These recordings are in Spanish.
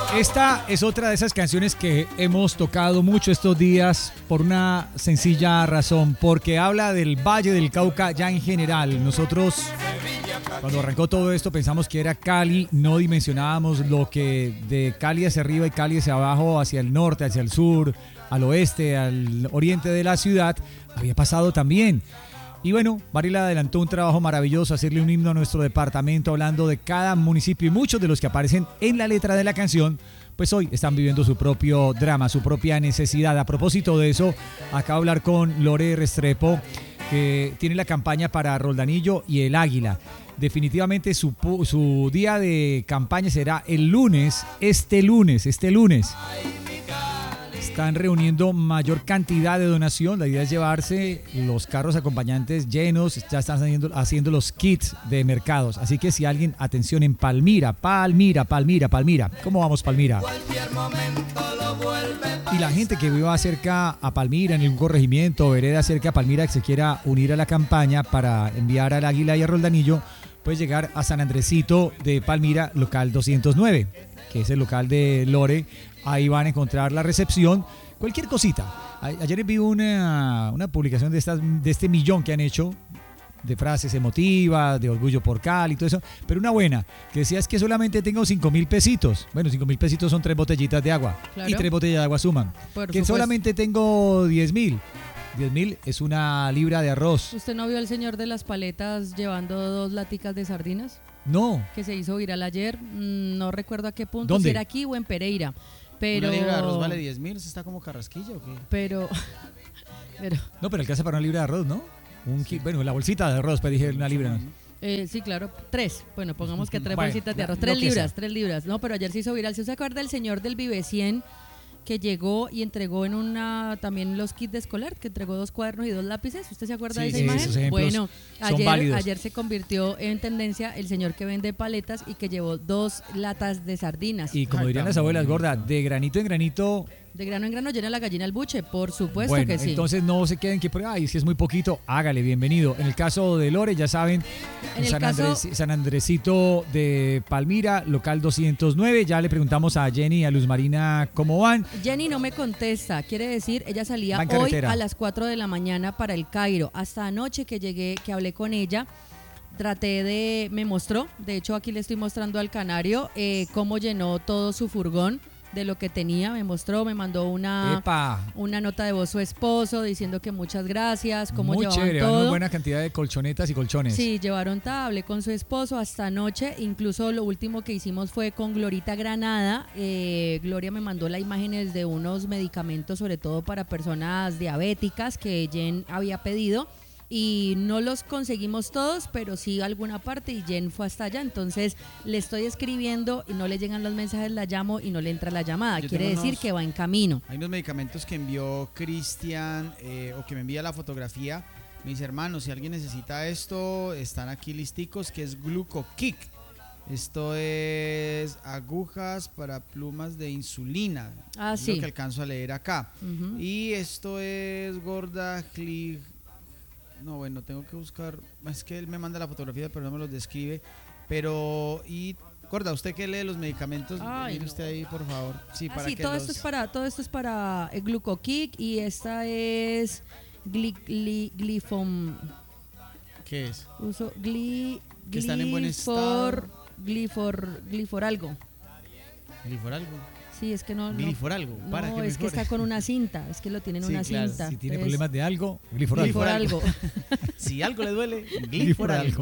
Esta es otra de esas canciones que hemos tocado mucho estos días por una sencilla razón, porque habla del Valle del Cauca ya en general. Nosotros, cuando arrancó todo esto, pensamos que era Cali, no dimensionábamos lo que de Cali hacia arriba y Cali hacia abajo, hacia el norte, hacia el sur, al oeste, al oriente de la ciudad, había pasado también. Y bueno, Varela adelantó un trabajo maravilloso, hacerle un himno a nuestro departamento, hablando de cada municipio, y muchos de los que aparecen en la letra de la canción, pues hoy están viviendo su propio drama, su propia necesidad. A propósito de eso, acabo de hablar con Lore Restrepo, que tiene la campaña para Roldanillo y el Águila. Definitivamente su día de campaña será el lunes, este lunes. Están reuniendo mayor cantidad de donación. La idea es llevarse los carros acompañantes llenos. Ya están haciendo los kits de mercados. Así que si alguien, atención, en Palmira. ¿Cómo vamos, Palmira? Y la gente que viva cerca a Palmira, en algún corregimiento o vereda cerca a Palmira, que se quiera unir a la campaña para enviar al Águila y a Roldanillo, puede llegar a San Andresito de Palmira, local 209, que es el local de Lore. Ahí van a encontrar la recepción, cualquier cosita. Ayer vi una publicación de este millón que han hecho, de frases emotivas, de orgullo por Cali y todo eso, pero una buena, que decía es que solamente tengo 5.000 pesitos. Bueno, 5.000 pesitos son 3 botellitas de agua, claro. Y 3 botellas de agua suman. Por que supuesto. Solamente tengo 10.000. 10.000 es una libra de arroz. ¿Usted no vio al señor de las paletas llevando 2 laticas de sardinas? No. Que se hizo viral ayer, no recuerdo a qué punto, ¿Dónde? si era aquí o en Pereira. Pero... ¿Una libra de arroz vale 10.000? ¿Eso está como Carrasquilla o qué? Pero... No, pero alcanza para una libra de arroz, ¿no? Bueno, la bolsita de arroz, pero dije una libra, ¿no? Sí, claro, 3. Bueno, pongamos que 3 bolsitas de arroz. 3 libras. No, pero ayer se hizo viral. ¿Sí se acuerda del señor del Vive 100 que llegó y entregó también los kits de escolar, que entregó 2 cuadernos y 2 lápices? ¿Usted se acuerda de esa imagen? Bueno, ayer se convirtió en tendencia el señor que vende paletas y que llevó 2 latas de sardinas. Y como dirían las abuelas, gorda, de granito en granito... De grano en grano llena la gallina el buche, por supuesto bueno, que sí. Entonces no se queden que, ay, si es muy poquito, hágale, bienvenido. En el caso de Lore, ya saben, San Andresito de Palmira, local 209, ya le preguntamos a Jenny y a Luz Marina cómo van. Jenny no me contesta, quiere decir, ella salía hoy a las 4 de la mañana para el Cairo. Hasta anoche que llegué, que hablé con ella, me mostró, de hecho aquí le estoy mostrando al canario, cómo llenó todo su furgón de lo que tenía, me mostró, me mandó una nota de voz su esposo diciendo que muchas gracias, cómo muy llevaban chévere, todo. Muy buena cantidad de colchonetas y colchones. Sí, llevaron hablé con su esposo hasta anoche, incluso lo último que hicimos fue con Glorita Granada. Gloria me mandó las imágenes de unos medicamentos, sobre todo para personas diabéticas, que Jen había pedido. Y no los conseguimos todos, pero sí alguna parte, y Jen fue hasta allá. Entonces le estoy escribiendo y no le llegan los mensajes, la llamo y no le entra la llamada. Quiere decir que va en camino. Hay unos medicamentos que envió Cristian, o que me envía la fotografía. Me dice, hermano, si alguien necesita esto, están aquí listicos, que es Glucokick. Esto es agujas para plumas de insulina. Sí. Lo que alcanzo a leer acá. Uh-huh. Y esto es gorda No, bueno, tengo que buscar. Es que él me manda la fotografía, pero no me los describe. Pero, gorda, usted que lee los medicamentos, mire usted ahí, por favor. Sí, para que todo esto es para el Glucokick, y esta es glifom. ¿Qué es? Uso que están en buen estado. Gliforalgo. ¿Gliforalgo? Sí, es que no. Gliforalgo, no, es que está con una cinta, es que lo tienen una cinta. Si tiene problemas de algo, gliforalgo. Si algo le duele, gliforalgo.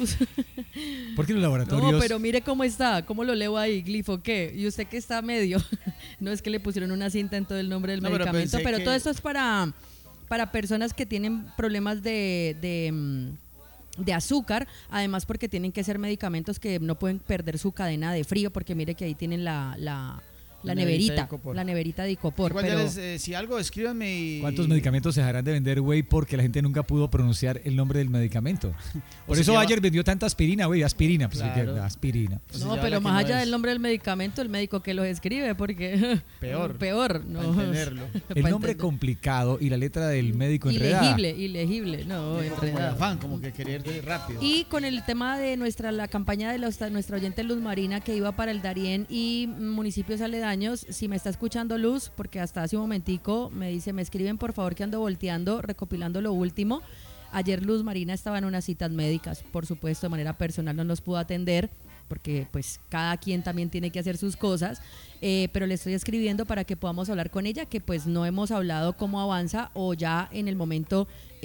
¿Por qué los laboratorios? No, pero mire cómo está, cómo lo leo ahí, glifo qué, y usted que está medio, no es que le pusieron una cinta en todo el nombre del medicamento, pero todo esto es para personas que tienen problemas de azúcar, además porque tienen que ser medicamentos que no pueden perder su cadena de frío, porque mire que ahí tienen La neverita neverita, de Icopor. la neverita de Icopor. Igual ya Pero si algo, escríbanme y... ¿Cuántos medicamentos se dejarán de vender, güey? Porque la gente nunca pudo pronunciar el nombre del medicamento. Por se eso lleva- Bayer vendió tanta aspirina, güey. Aspirina, pues Claro. que aspirina. O sea, no, ya pero la que más no allá es. del nombre del medicamento, el médico que los escribe, porque Peor. peor, Para no. entenderlo. El Para nombre entender. complicado y la letra del médico enredada. Ilegible, no, Como el enredado. afán, como que querer ir rápido. Y con el tema de la campaña de nuestra oyente Luz Marina que iba para el Darién y municipios aledaños, si me está escuchando Luz, porque hasta hace un momentico me dice, me escriben por favor que ando volteando, recopilando lo último. Ayer Luz Marina estaba en unas citas médicas, por supuesto, de manera personal no nos pudo atender, porque pues cada quien también tiene que hacer sus cosas, pero le estoy escribiendo para que podamos hablar con ella, que pues no hemos hablado cómo avanza o ya en el momento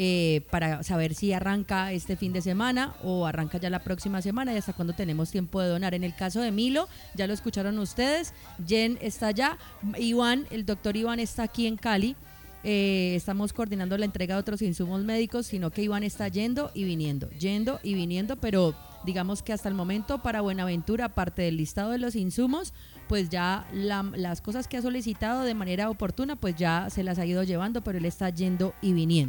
para saber si arranca este fin de semana o arranca ya la próxima semana y hasta cuándo tenemos tiempo de donar. En el caso de Milo, ya lo escucharon ustedes, Jen está allá, Iván, el doctor Iván está aquí en Cali. Estamos coordinando la entrega de otros insumos médicos, sino que Iván está yendo y viniendo, pero digamos que hasta el momento para Buenaventura, aparte del listado de los insumos, pues ya las cosas que ha solicitado de manera oportuna, pues ya se las ha ido llevando, pero él está yendo y viniendo.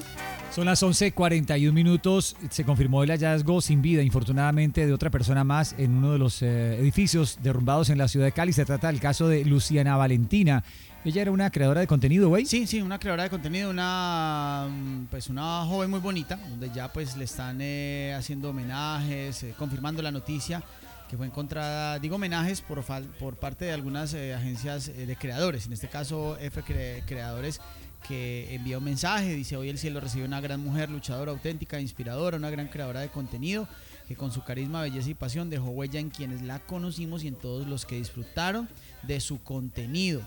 Son las 11:41 minutos. Se confirmó el hallazgo sin vida, infortunadamente, de otra persona más en uno de los edificios derrumbados en la ciudad de Cali. Se trata del caso de Luciana Valentina. Ella era una creadora de contenido, güey. Sí, una creadora de contenido, una joven muy bonita, donde ya pues le están haciendo homenajes, confirmando la noticia que fue encontrada, digo homenajes por parte de algunas agencias de creadores, en este caso Creadores, que envió un mensaje, dice: hoy el cielo recibe una gran mujer, luchadora, auténtica, inspiradora, una gran creadora de contenido, que con su carisma, belleza y pasión dejó huella en quienes la conocimos y en todos los que disfrutaron de su contenido.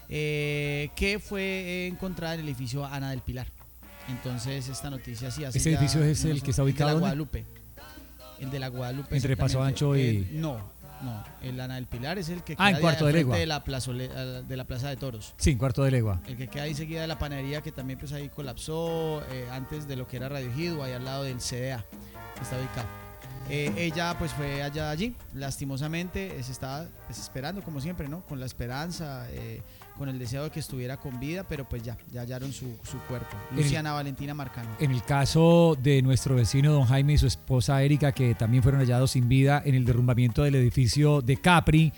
Que fue encontrada en el edificio Ana del Pilar. Entonces esta noticia sí hace. ¿Ese edificio es el que está ubicado de la ¿dónde? Guadalupe. El de la Guadalupe. Entre Paso Ancho y... No, el Ana del Pilar es el que en Cuarto de Legua. de la Plaza de Toros. Sí, en Cuarto de Legua. El que queda ahí seguida de la panadería, que también pues ahí colapsó antes de lo que era Radio Ejido, ahí al lado del CDA, que está ubicado. Ella pues fue allí, lastimosamente se estaba esperando como siempre, ¿no? Con la esperanza, con el deseo de que estuviera con vida, pero pues ya hallaron su cuerpo. Luciana Valentina Marcano. En el caso de nuestro vecino don Jaime y su esposa Erika, que también fueron hallados sin vida en el derrumbamiento del edificio de Capri,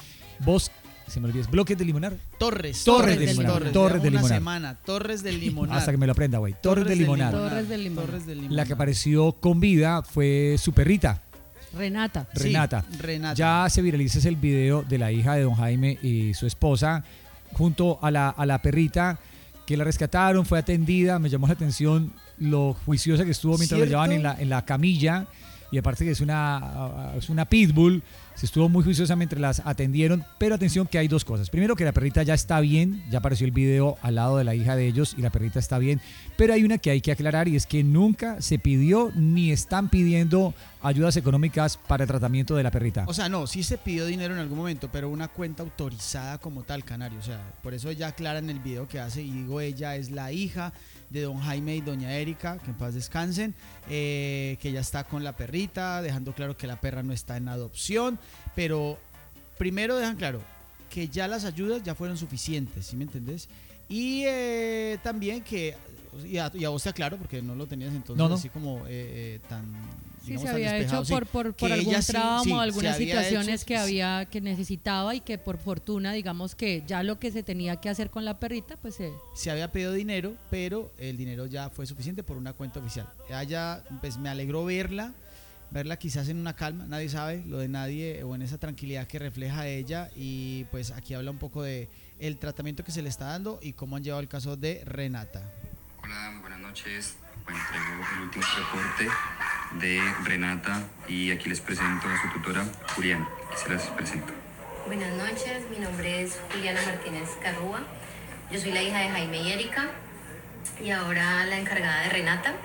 se me olvidó, Bloques de Limonar. Torres del Limonar. Torres del Limonar. Semana, Torres del Limonar. Hasta que me lo aprenda, güey. Torres del Limonar. Torres del Limonar. Torres del La Limonar. que apareció con vida fue su perrita. Renata. Sí, Renata. Renata. Ya se viraliza el video de la hija de don Jaime y su esposa junto a la perrita, que la rescataron, fue atendida. Me llamó la atención lo juiciosa que estuvo mientras la ¿Cierto? llevaban en la camilla, y aparte que es una pitbull, se estuvo muy juiciosa mientras las atendieron. Pero atención, que hay dos cosas: primero, que la perrita ya está bien, ya apareció el video al lado de la hija de ellos y la perrita está bien, pero hay una que hay que aclarar, y es que nunca se pidió ni están pidiendo ayudas económicas para el tratamiento de la perrita. O sea, no, sí se pidió dinero en algún momento, pero una cuenta autorizada como tal, Canario. O sea, por eso ella aclara en el video que hace, y digo, ella es la hija de don Jaime y doña Erika, que en paz descansen, que ella está con la perrita, dejando claro que la perra no está en adopción, pero primero dejan claro que ya las ayudas ya fueron suficientes, ¿sí me entendés? Y también que, y a vos te aclaro, porque no lo tenías entonces No. así como tan... Sí, digamos, se tan había hecho despejado, por que algún ella sí, tramo, algunas se había situaciones hecho, que necesitaba, y que por fortuna, digamos que ya lo que se tenía que hacer con la perrita, pues se había pedido dinero, pero el dinero ya fue suficiente por una cuenta oficial. Ella, pues me alegró verla quizás en una calma, nadie sabe lo de nadie, o en esa tranquilidad que refleja ella, y pues aquí habla un poco de el tratamiento que se le está dando y cómo han llevado el caso de Renata. Hola, muy buenas noches. Bueno, traigo el último reporte de Renata y aquí les presento a su tutora, Juliana. Se las presento. Buenas noches, mi nombre es Juliana Martínez Carrúa. Yo soy la hija de Jaime y Erika y ahora la encargada de Renata.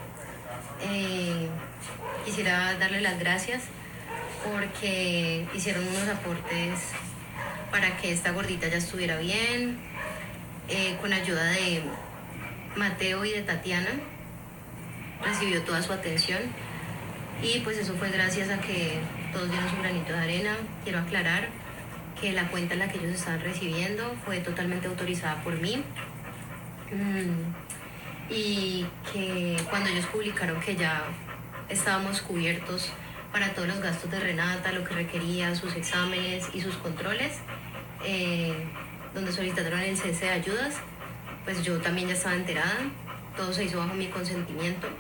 Quisiera darle las gracias porque hicieron unos aportes para que esta gordita ya estuviera bien, con ayuda de Mateo y de Tatiana. Recibió toda su atención y pues eso fue gracias a que todos dieron su granito de arena. Quiero aclarar que la cuenta en la que ellos estaban recibiendo fue totalmente autorizada por mí. Y que cuando ellos publicaron que ya estábamos cubiertos para todos los gastos de Renata, lo que requería, sus exámenes y sus controles, donde solicitaron el cese de ayudas, pues yo también ya estaba enterada, todo se hizo bajo mi consentimiento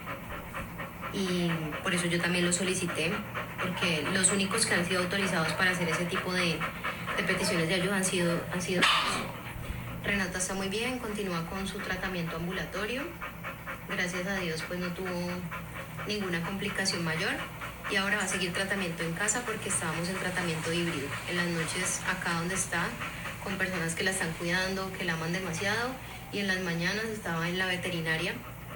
y por eso yo también lo solicité, porque los únicos que han sido autorizados para hacer ese tipo de peticiones de ayuda han sido ellos. Renata está muy bien, continúa con su tratamiento ambulatorio, gracias a Dios pues no tuvo ninguna complicación mayor y ahora va a seguir tratamiento en casa porque estábamos en tratamiento híbrido, en las noches acá donde está, con personas que la están cuidando, que la aman demasiado, y en las mañanas estaba en la veterinaria,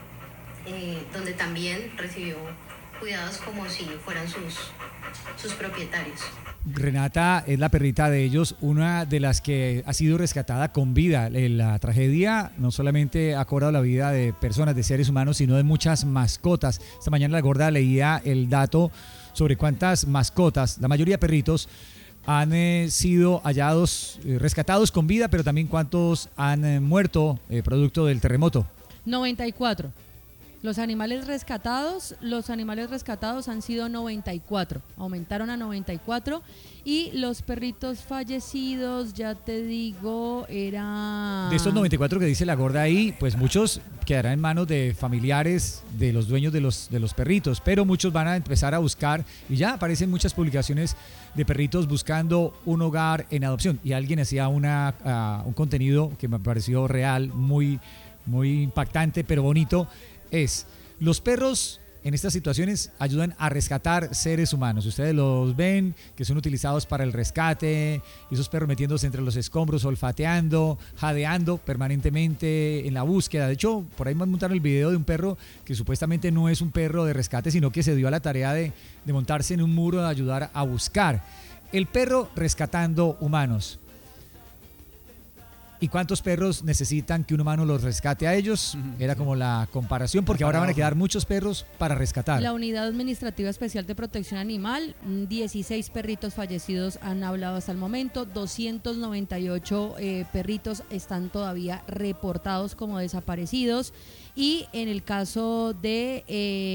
donde también recibió cuidados como si fueran sus propietarios. Renata es la perrita de ellos, una de las que ha sido rescatada con vida. La tragedia no solamente ha cobrado la vida de personas, de seres humanos, sino de muchas mascotas. Esta mañana la gorda leía el dato sobre cuántas mascotas, la mayoría perritos, han sido hallados, rescatados con vida, pero también cuántos han muerto producto del terremoto. 94. Los animales rescatados han sido 94, aumentaron a 94 y los perritos fallecidos, ya te digo, era... De estos 94 que dice la gorda ahí, pues muchos quedarán en manos de familiares de los dueños de los perritos, pero muchos van a empezar a buscar y ya aparecen muchas publicaciones de perritos buscando un hogar en adopción y alguien hacía un contenido que me pareció real, muy, muy impactante, pero bonito. Los perros en estas situaciones ayudan a rescatar seres humanos. Ustedes los ven que son utilizados para el rescate, esos perros metiéndose entre los escombros, olfateando, jadeando permanentemente en la búsqueda. De hecho, por ahí me montaron el video de un perro que supuestamente no es un perro de rescate, sino que se dio a la tarea de montarse en un muro de ayudar a buscar. El perro rescatando humanos. ¿Y cuántos perros necesitan que un humano los rescate a ellos? Era como la comparación, porque ahora van a quedar muchos perros para rescatar. La Unidad Administrativa Especial de Protección Animal, 16 perritos fallecidos han hablado hasta el momento, 298 perritos están todavía reportados como desaparecidos y en el caso de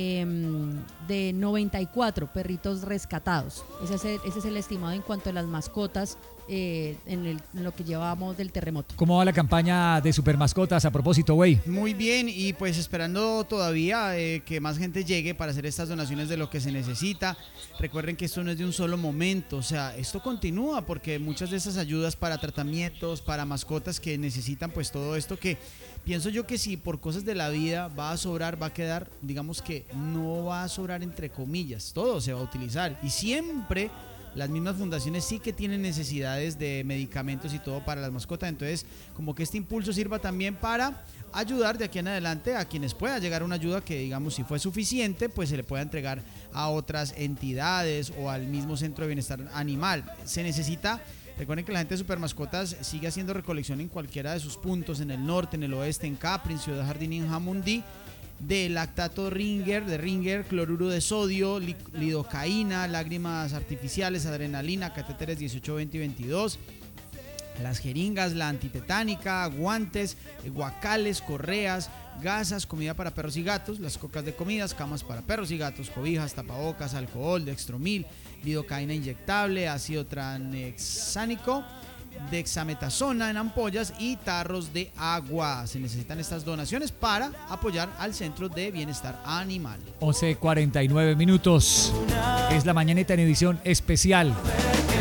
94 perritos rescatados. Ese es el estimado en cuanto a las mascotas en lo que llevamos del terremoto. ¿Cómo va la campaña de Supermascotas a propósito, güey? Muy bien, y pues esperando todavía que más gente llegue para hacer estas donaciones de lo que se necesita. Recuerden que esto no es de un solo momento, o sea, esto continúa porque muchas de esas ayudas para tratamientos, para mascotas que necesitan pues todo esto, que pienso yo que si por cosas de la vida va a sobrar, va a quedar, digamos que no va a sobrar entre comillas, todo se va a utilizar y siempre las mismas fundaciones sí que tienen necesidades de medicamentos y todo para las mascotas, entonces como que este impulso sirva también para ayudar de aquí en adelante a quienes pueda llegar una ayuda que, digamos, si fue suficiente, pues se le pueda entregar a otras entidades o al mismo centro de bienestar animal. Se necesita. Recuerden que la gente de Supermascotas sigue haciendo recolección en cualquiera de sus puntos, en el norte, en el oeste, en Capri, en Ciudad Jardín y en Jamundí, de lactato Ringer, cloruro de sodio, lidocaína, lágrimas artificiales, adrenalina, catéteres 18, 20 y 22, las jeringas, la antitetánica, guantes, guacales, correas, gasas, comida para perros y gatos, las cocas de comidas, camas para perros y gatos, cobijas, tapabocas, alcohol, dextromil, lidocaína inyectable, ácido tranexánico, dexametasona en ampollas y tarros de agua. Se necesitan estas donaciones para apoyar al Centro de Bienestar Animal. 11:49 minutos. Es la mañanita en edición especial.